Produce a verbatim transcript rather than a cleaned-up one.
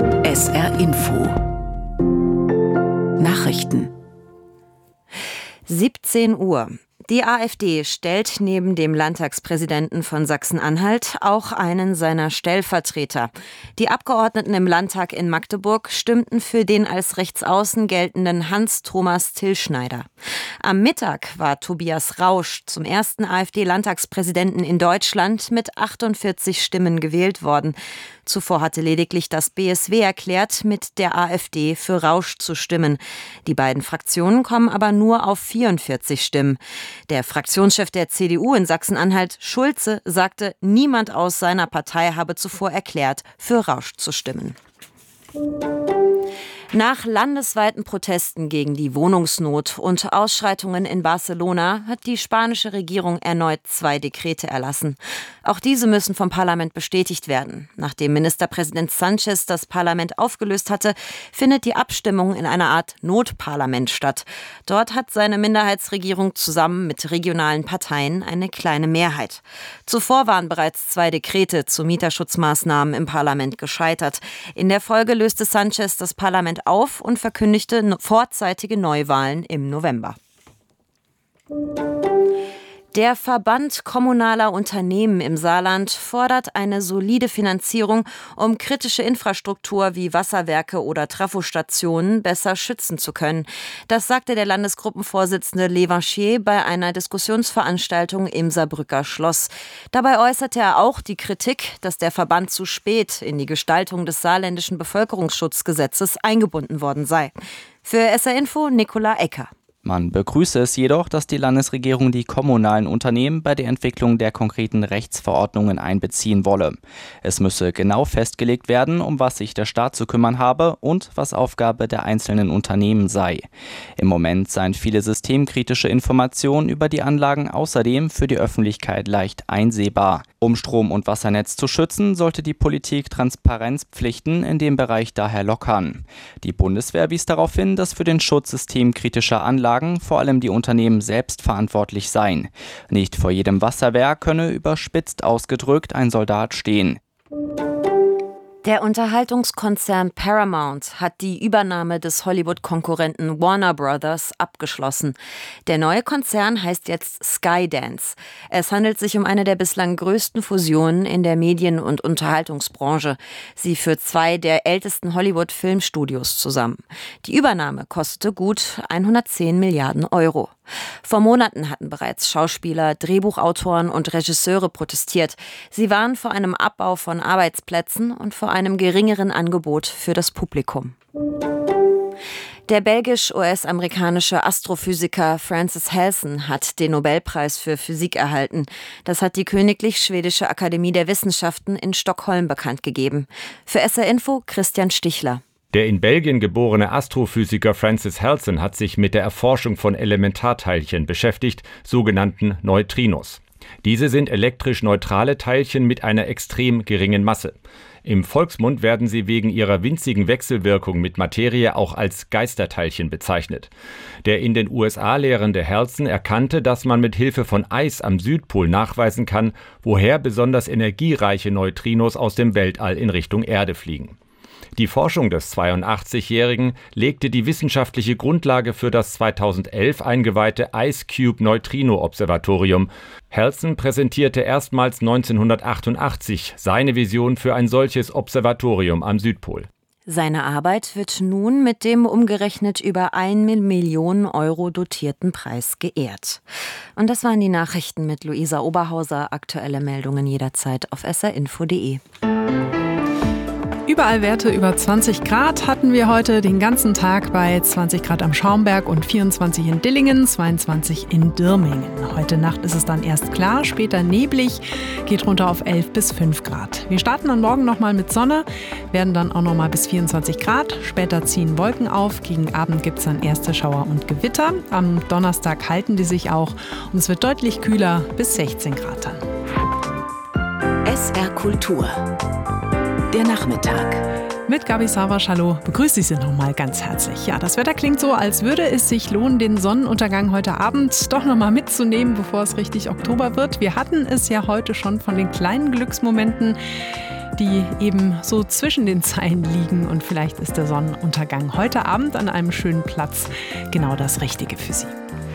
S R Info Nachrichten siebzehn Uhr. Die AfD stellt neben dem Landtagspräsidenten von Sachsen-Anhalt auch einen seiner Stellvertreter. Die Abgeordneten im Landtag in Magdeburg stimmten für den als rechtsaußen geltenden Hans-Thomas Tillschneider. Am Mittag war Tobias Rausch zum ersten AfD-Landtagspräsidenten in Deutschland mit achtundvierzig Stimmen gewählt worden. Zuvor hatte lediglich das B S W erklärt, mit der AfD für Rausch zu stimmen. Die beiden Fraktionen kommen aber nur auf vierundvierzig Stimmen. Der Fraktionschef der C D U in Sachsen-Anhalt, Schulze, sagte, niemand aus seiner Partei habe zuvor erklärt, für Rausch zu stimmen. Nach landesweiten Protesten gegen die Wohnungsnot und Ausschreitungen in Barcelona hat die spanische Regierung erneut zwei Dekrete erlassen. Auch diese müssen vom Parlament bestätigt werden. Nachdem Ministerpräsident Sánchez das Parlament aufgelöst hatte, findet die Abstimmung in einer Art Notparlament statt. Dort hat seine Minderheitsregierung zusammen mit regionalen Parteien eine kleine Mehrheit. Zuvor waren bereits zwei Dekrete zu Mieterschutzmaßnahmen im Parlament gescheitert. In der Folge löste Sánchez das Parlament auf und verkündigte vorzeitige Neuwahlen im November. Der Verband kommunaler Unternehmen im Saarland fordert eine solide Finanzierung, um kritische Infrastruktur wie Wasserwerke oder Trafostationen besser schützen zu können. Das sagte der Landesgruppenvorsitzende Levachier bei einer Diskussionsveranstaltung im Saarbrücker Schloss. Dabei äußerte er auch die Kritik, dass der Verband zu spät in die Gestaltung des saarländischen Bevölkerungsschutzgesetzes eingebunden worden sei. Für S R Info Nicola Ecker. Man begrüße es jedoch, dass die Landesregierung die kommunalen Unternehmen bei der Entwicklung der konkreten Rechtsverordnungen einbeziehen wolle. Es müsse genau festgelegt werden, um was sich der Staat zu kümmern habe und was Aufgabe der einzelnen Unternehmen sei. Im Moment seien viele systemkritische Informationen über die Anlagen außerdem für die Öffentlichkeit leicht einsehbar. Um Strom- und Wassernetz zu schützen, sollte die Politik Transparenzpflichten in dem Bereich daher lockern. Die Bundeswehr wies darauf hin, dass für den Schutz systemkritischer Anlagen vor allem die Unternehmen selbst verantwortlich seien. Nicht vor jedem Wasserwerk könne überspitzt ausgedrückt ein Soldat stehen. Der Unterhaltungskonzern Paramount hat die Übernahme des Hollywood-Konkurrenten Warner Brothers abgeschlossen. Der neue Konzern heißt jetzt Skydance. Es handelt sich um eine der bislang größten Fusionen in der Medien- und Unterhaltungsbranche. Sie führt zwei der ältesten Hollywood-Filmstudios zusammen. Die Übernahme kostete gut hundertzehn Milliarden Euro. Vor Monaten hatten bereits Schauspieler, Drehbuchautoren und Regisseure protestiert. Sie waren vor einem Abbau von Arbeitsplätzen und vor einem geringeren Angebot für das Publikum. Der belgisch-U S-amerikanische Astrophysiker Francis Halsen hat den Nobelpreis für Physik erhalten. Das hat die Königlich Schwedische Akademie der Wissenschaften in Stockholm bekannt gegeben. Für S R Info Christian Stichler. Der in Belgien geborene Astrophysiker Francis Halsen hat sich mit der Erforschung von Elementarteilchen beschäftigt, sogenannten Neutrinos. Diese sind elektrisch neutrale Teilchen mit einer extrem geringen Masse. Im Volksmund werden sie wegen ihrer winzigen Wechselwirkung mit Materie auch als Geisterteilchen bezeichnet. Der in den U S A lehrende Halsen erkannte, dass man mit Hilfe von Eis am Südpol nachweisen kann, woher besonders energiereiche Neutrinos aus dem Weltall in Richtung Erde fliegen. Die Forschung des zweiundachtzigjährigen legte die wissenschaftliche Grundlage für das zweitausendelf eingeweihte IceCube-Neutrino-Observatorium. Halsen präsentierte erstmals neunzehnhundertachtundachtzig seine Vision für ein solches Observatorium am Südpol. Seine Arbeit wird nun mit dem umgerechnet über eine Million Euro dotierten Preis geehrt. Und das waren die Nachrichten mit Luisa Oberhauser. Aktuelle Meldungen jederzeit auf s r info punkt de. Überall Werte über zwanzig Grad hatten wir heute den ganzen Tag bei zwanzig Grad am Schaumberg und vierundzwanzig in Dillingen, zweiundzwanzig in Dirmingen. Heute Nacht ist es dann erst klar, später neblig, geht runter auf elf bis fünf Grad. Wir starten dann morgen nochmal mit Sonne, werden dann auch nochmal bis vierundzwanzig Grad. Später ziehen Wolken auf, gegen Abend gibt es dann erste Schauer und Gewitter. Am Donnerstag halten die sich auch und es wird deutlich kühler, bis sechzehn Grad dann. S R Kultur. Der Nachmittag. Mit Gabi Savas, hallo, begrüße ich Sie nochmal ganz herzlich. Ja, das Wetter klingt so, als würde es sich lohnen, den Sonnenuntergang heute Abend doch nochmal mitzunehmen, bevor es richtig Oktober wird. Wir hatten es ja heute schon von den kleinen Glücksmomenten, die eben so zwischen den Zeilen liegen und vielleicht ist der Sonnenuntergang heute Abend an einem schönen Platz genau das Richtige für Sie.